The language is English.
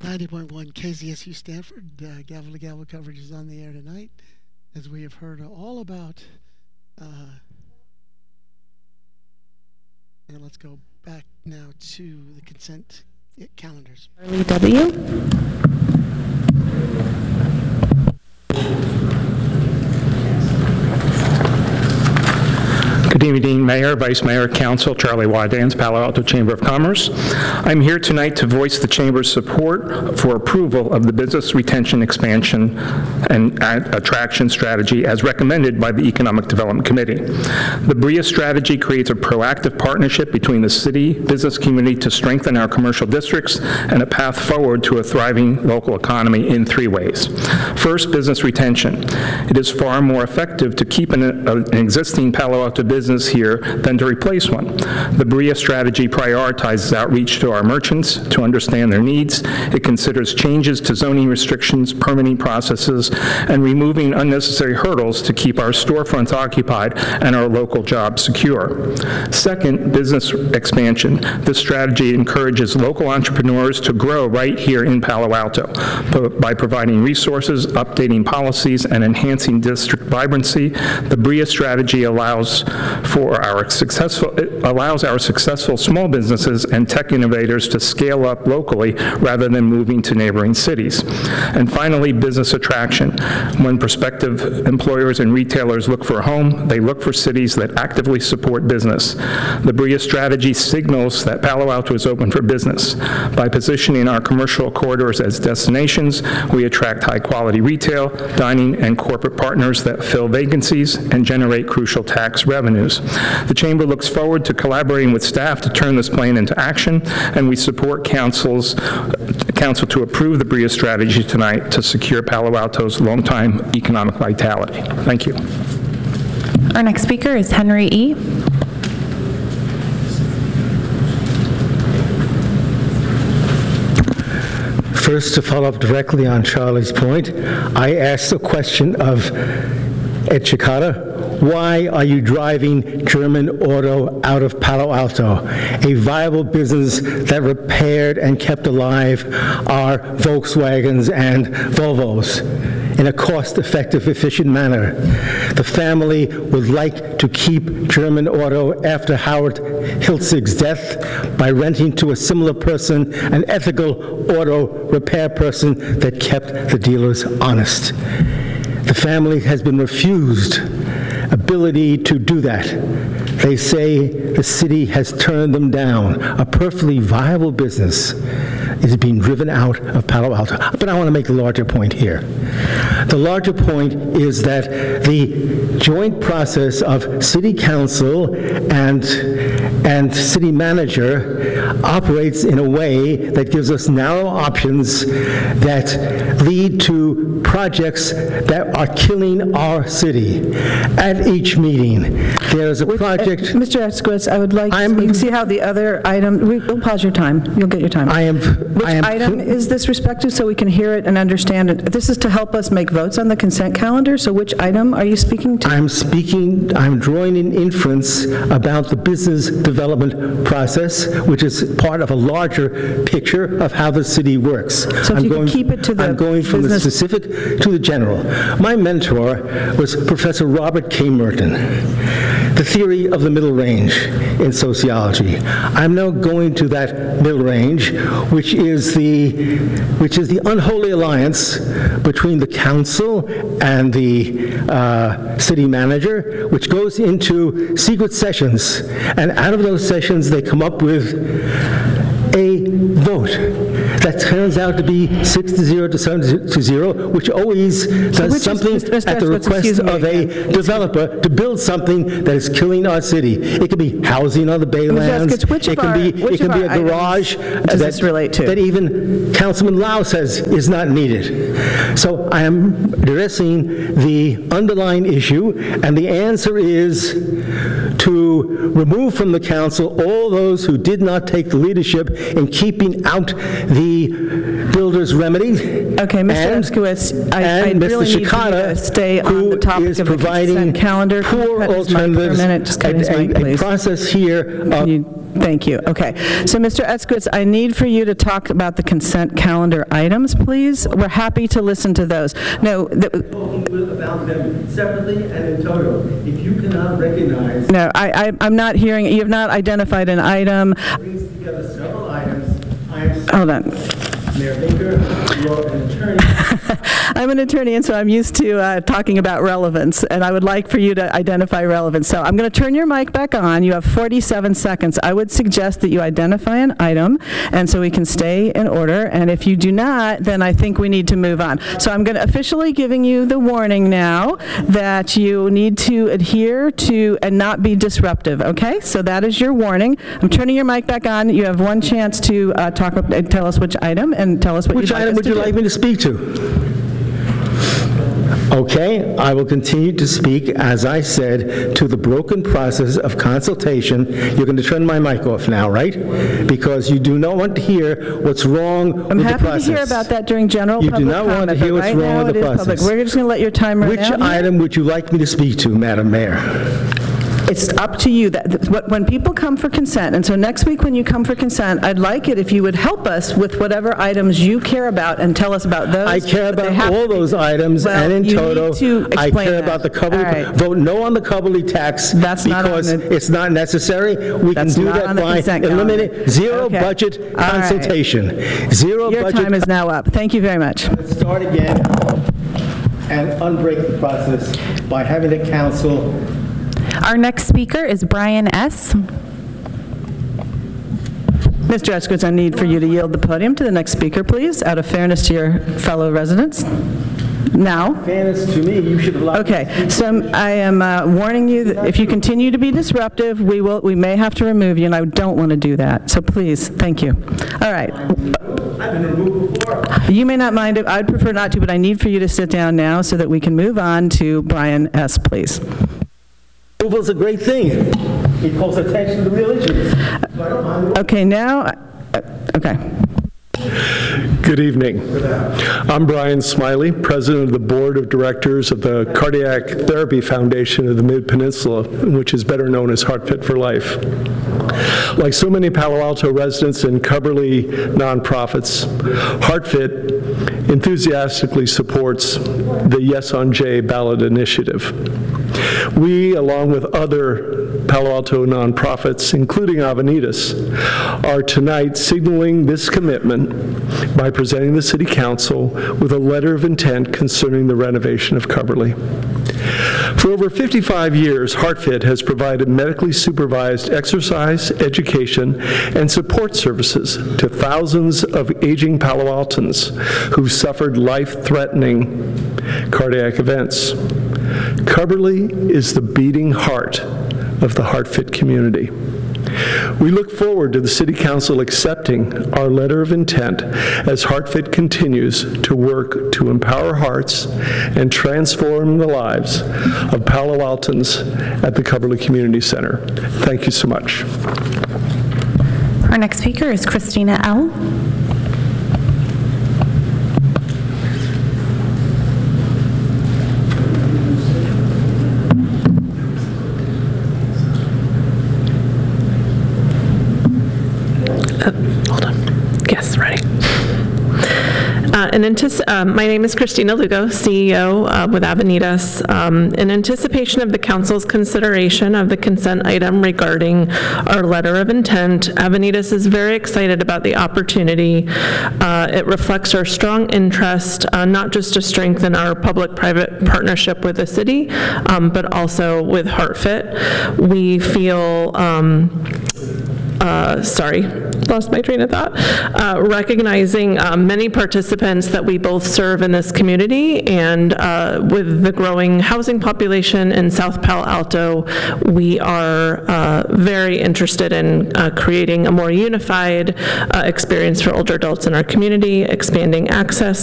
90.1 KZSU Stanford. Gavel to Gavel coverage is on the air tonight, as we have heard all about. And let's go back now to the consent calendars. Charlie W. Good evening, Mayor, Vice Mayor, Council, Charlie Wadans, Palo Alto Chamber of Commerce. I'm here tonight to voice the Chamber's support for approval of the business retention expansion and attraction strategy as recommended by the Economic Development Committee. The BREA strategy creates a proactive partnership between the city, business community to strengthen our commercial districts and a path forward to a thriving local economy in 3 ways. First, business retention. It is far more effective to keep an existing Palo Alto business here than to replace one. The BREA strategy prioritizes outreach to our merchants to understand their needs. It considers changes to zoning restrictions, permitting processes, and removing unnecessary hurdles to keep our storefronts occupied and our local jobs secure. Second, business expansion. This strategy encourages local entrepreneurs to grow right here in Palo Alto by providing resources, updating policies, and enhancing district vibrancy. The BREA strategy allows our successful small businesses and tech innovators to scale up locally rather than moving to neighboring cities. And finally, business attraction. When prospective employers and retailers look for a home, they look for cities that actively support business. The BREA strategy signals that Palo Alto is open for business. By positioning our commercial corridors as destinations, we attract high-quality retail, dining, and corporate partners that fill vacancies and generate crucial tax revenues. The Chamber looks forward to collaborating with staff to turn this plan into action, and we support Council to approve the BREA strategy tonight to secure Palo Alto's long-time economic vitality. Thank you. Our next speaker is Henry E. First, to follow up directly on Charlie's point, I asked a question of Ed Chicata. Why are you driving German Auto out of Palo Alto, a viable business that repaired and kept alive our Volkswagens and Volvos in a cost-effective, efficient manner? The family would like to keep German Auto after Howard Hiltzig's death by renting to a similar person, an ethical auto repair person that kept the dealers honest. The family has been refused ability to do that. They say the city has turned them down. A perfectly viable business is being driven out of Palo Alto. But I want to make the larger point here. The larger point is that the joint process of city council and city manager operates in a way that gives us narrow options that lead to projects that are killing our city. At each meeting, there is a project. Mr. Eskowitz, I would like you can see how the other item. We'll pause your time. You'll get your time. Which item is this respect to, so we can hear it and understand it? This is to help us make votes on the consent calendar. So, which item are you speaking to? I'm drawing an inference about the business development process, which is part of a larger picture of how the city works. So if you can keep it to the I'm going from the specific to the general. My mentor was Professor Robert K. Merton, the theory of the middle range in sociology. I'm now going to that middle range, which is the unholy alliance between the council and the city manager, which goes into secret sessions, and out of those sessions they come up with a vote that turns out to be 6-0 to 7-0, which always does something at the request of a developer to build something that is killing our city. It could be housing on the Baylands. It can be a garage that even Councilman Lau says is not needed. So I am addressing the underlying issue, and the answer is to remove from the council all those who did not take the leadership in keeping out the builder's remedy. Okay, Mr. Eskowitz, I really need you to stay on the topic of the consent calendar. Poor alternatives, a process here of Thank you. Okay. So, Mr. Eskowitz, I need for you to talk about the consent calendar items, please. We're happy to listen to those. No, About them separately and in total. If you cannot recognize... no, I'm not hearing, you have not identified an item. ...brings together several items. Hold on. Mayor Baker, you're an attorney. I'm an attorney, and so I'm used to talking about relevance, and I would like for you to identify relevance. So I'm going to turn your mic back on. You have 47 seconds. I would suggest that you identify an item, and so we can stay in order, and if you do not, then I think we need to move on. So I'm going to officially giving you the warning now that you need to adhere to and not be disruptive, okay? So that is your warning. I'm turning your mic back on. You have one chance to tell us which item, and tell us what Which item would you like me to speak to? Okay, I will continue to speak, as I said, to the broken process of consultation. You're going to turn my mic off now, right? Because you do not want to hear what's wrong with the process. I'm happy to hear about that during general public comment. You do not want to hear what's wrong with the process. We're just going to let your time run out. Which item would you like me to speak to, Madam Mayor? It's up to you. When people come for consent, and so next week when you come for consent, I'd like it if you would help us with whatever items you care about and tell us about those. I care about all those items, and in total, I care about the Cubberley. Vote no on the Cubberley tax because it's not necessary. We can do that by eliminating zero budget consultation. Zero budget. Your time is now up. Thank you very much. Let's start again and unbreak the process by having the council. Our next speaker is Brian S. Mr. Eskowitz, I need for you to yield the podium to the next speaker, please, out of fairness to your fellow residents. Now. Fairness to me, you should have allowed. Okay, so I am warning you that if you continue to be disruptive, we may have to remove you, and I don't want to do that. So please, thank you. All right. I've been removed before. You may not mind it. I'd prefer not to, but I need for you to sit down now so that we can move on to Brian S., please. Removal is a great thing. It calls attention to real issues. Okay, now, okay. Good evening. I'm Brian Smiley, President of the Board of Directors of the Cardiac Therapy Foundation of the Mid-Peninsula, which is better known as HeartFit for Life. Like so many Palo Alto residents and Cubberley nonprofits, HeartFit enthusiastically supports the Yes on J ballot initiative. We, along with other Palo Alto nonprofits, including Avenidas, are tonight signaling this commitment by presenting the City Council with a letter of intent concerning the renovation of Cubberley. For over 55 years, HeartFit has provided medically supervised exercise, education, and support services to thousands of aging Palo Altans who've suffered life-threatening cardiac events. Cubberley is the beating heart of the HeartFit community. We look forward to the City Council accepting our letter of intent as HeartFit continues to work to empower hearts and transform the lives of Palo Altans at the Cubberley Community Center. Thank you so much. Our next speaker is Christina L. Hold on. Yes, ready. My name is Christina Lugo, CEO with Avenidas. In anticipation of the Council's consideration of the consent item regarding our letter of intent, Avenidas is very excited about the opportunity. It reflects our strong interest, not just to strengthen our public-private partnership with the city, but also with HeartFit. We feel lost my train of thought. Recognizing many participants that we both serve in this community, and with the growing housing population in South Palo Alto, we are very interested in creating a more unified experience for older adults in our community, expanding access,